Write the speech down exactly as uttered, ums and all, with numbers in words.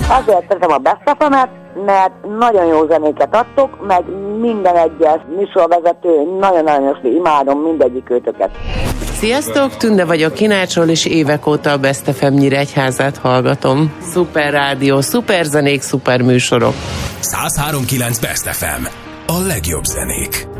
Azért szeretem a Best ef emet, mert nagyon jó zenéket adtok, meg minden egyes műsorvezető, nagyon-nagyon imádom mindegyik őtöket. Sziasztok, Tünde vagyok Kinácsról, és évek óta a Best ef em Nyíregyházát hallgatom. Szuper rádió, szuper zenék, szuper műsorok. száz három pont kilenc Best ef em. A legjobb zenék.